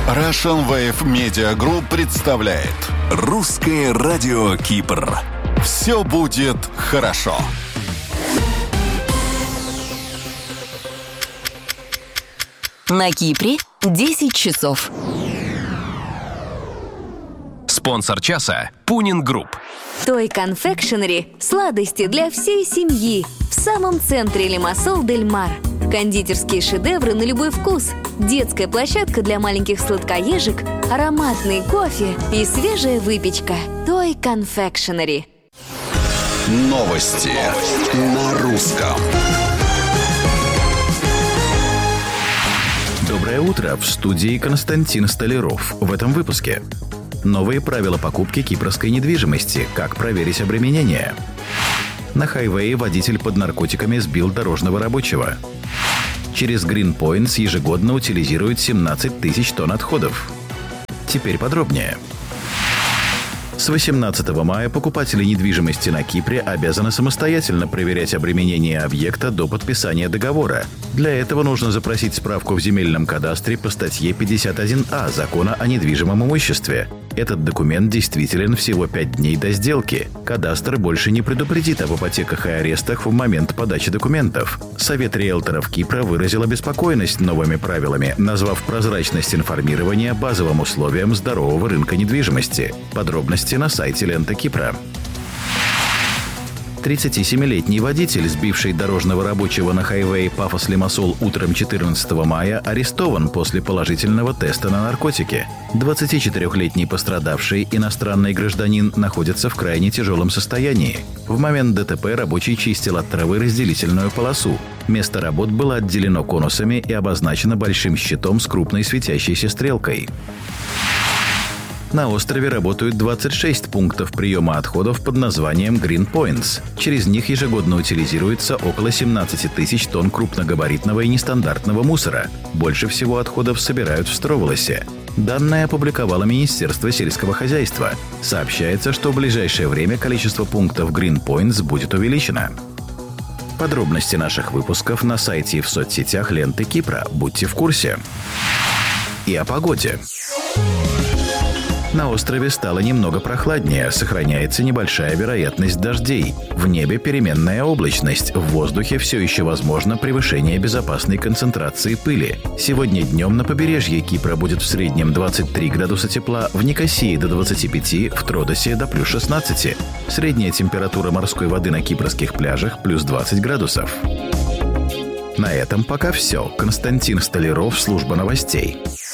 Russian Wave Media Group представляет Русское радио Кипр. Все будет хорошо. На Кипре 10 часов. Спонсор часа – Пунин Групп. Той Confectionery – сладости для всей семьи. В самом центре Лимассол Дель Мар. Кондитерские шедевры на любой вкус. Детская площадка для маленьких сладкоежек, ароматный кофе и свежая выпечка. Той Confectionery. Новости на русском. Доброе утро, в студии Константин Столяров. В этом выпуске. Новые правила покупки кипрской недвижимости. Как проверить обременение? На хайвее водитель под наркотиками сбил дорожного рабочего. Через Green Points ежегодно утилизируют 17 тысяч тонн отходов. Теперь подробнее. С 18 мая покупатели недвижимости на Кипре обязаны самостоятельно проверять обременение объекта до подписания договора. Для этого нужно запросить справку в земельном кадастре по статье 51А Закона о недвижимом имуществе. Этот документ действителен всего 5 дней до сделки. Кадастр больше не предупредит об ипотеках и арестах в момент подачи документов. Совет риэлторов Кипра выразил обеспокоенность новыми правилами, назвав прозрачность информирования базовым условием здорового рынка недвижимости. Подробности на сайте Ленты Кипра. 37-летний водитель, сбивший дорожного рабочего на хайвее Пафос-Лимассол утром 14 мая, арестован после положительного теста на наркотики. 24-летний пострадавший, иностранный гражданин, находится в крайне тяжелом состоянии. В момент ДТП рабочий чистил от травы разделительную полосу. Место работ было отделено конусами и обозначено большим щитом с крупной светящейся стрелкой. На острове работают 26 пунктов приема отходов под названием Green Points. Через них ежегодно утилизируется около 17 тысяч тонн крупногабаритного и нестандартного мусора. Больше всего отходов собирают в Строволосе. Данные опубликовало Министерство сельского хозяйства. Сообщается, что в ближайшее время количество пунктов Green Points будет увеличено. Подробности наших выпусков на сайте и в соцсетях Ленты Кипра. Будьте в курсе. И о погоде. На острове стало немного прохладнее, сохраняется небольшая вероятность дождей. В небе переменная облачность, в воздухе все еще возможно превышение безопасной концентрации пыли. Сегодня днем на побережье Кипра будет в среднем 23 градуса тепла, в Никосии до 25, в Тродосе до плюс 16. Средняя температура морской воды на кипрских пляжах плюс 20 градусов. На этом пока все. Константин Столяров, служба новостей.